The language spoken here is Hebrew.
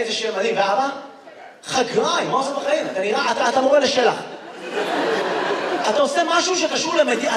איזה שם מדהים. ואבא? חגריים, מה עושה בחיים? אתה מורה לשלח. אתה עושה משהו שקשור למדינה.